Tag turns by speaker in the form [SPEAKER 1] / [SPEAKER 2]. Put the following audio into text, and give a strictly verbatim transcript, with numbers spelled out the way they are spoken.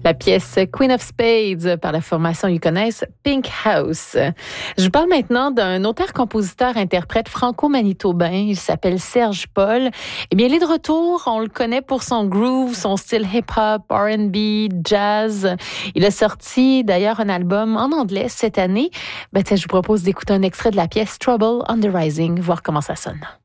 [SPEAKER 1] La pièce Queen of Spades par la formation You connaissent Pink House. Je parle maintenant d'un auteur-compositeur-interprète franco-manitobain. Il s'appelle Serge Paul. Eh bien, il est de retour. On le connaît pour son groove, son style hip-hop, R and B, jazz. Il a sorti d'ailleurs un album en anglais cette année. Ben, tiens, je vous propose d'écouter un extrait de la pièce Trouble on the Rising, voir comment ça sonne.